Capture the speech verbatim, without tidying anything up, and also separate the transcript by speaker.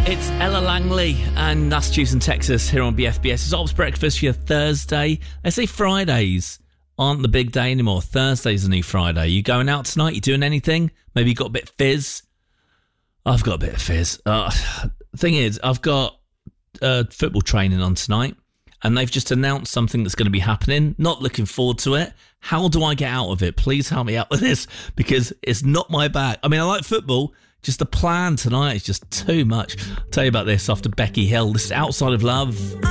Speaker 1: It's Ella Langley and Massachusetts and Texas here on B F B S. It's Ops Breakfast for your Thursday. They say Fridays aren't the big day anymore. Thursday's the new Friday. You going out tonight? You doing anything? Maybe you got a bit of fizz? I've got a bit of fizz. Uh, thing is, I've got uh, football training on tonight, and they've just announced something that's going to be happening. Not looking forward to it. How do I get out of it? Please help me out with this, because it's not my bag. I mean, I like football. Just the plan tonight is just too much. I'll tell you about this after Becky Hill. This is Outside of Love.